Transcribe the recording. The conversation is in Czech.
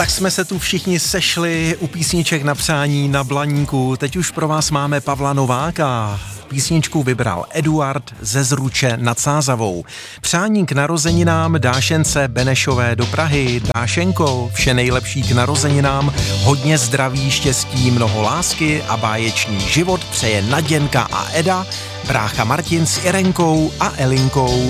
Tak jsme se tu všichni sešli u písniček na přání na Blaníku. Teď už pro vás máme Pavla Nováka. Písničku vybral Eduard ze Zruče nad Sázavou. Přání k narozeninám Dášence Benešové do Prahy. Dášenko, vše nejlepší k narozeninám, hodně zdraví, štěstí, mnoho lásky a báječný život přeje Naděnka a Eda, brácha Martin s Irenkou a Elinkou.